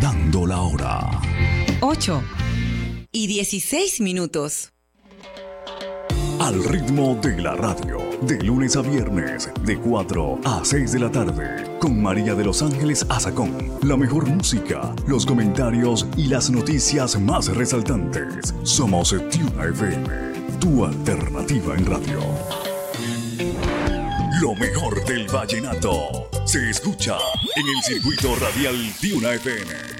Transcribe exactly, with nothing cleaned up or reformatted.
Dando la hora. ocho y dieciséis minutos. Al ritmo de la radio, de lunes a viernes, de cuatro a seis de la tarde, con María de los Ángeles Azacón. La mejor música, los comentarios y las noticias más resaltantes. Somos Tiuna F M, tu alternativa en radio. Lo mejor del vallenato se escucha en el circuito radial Tiuna F M.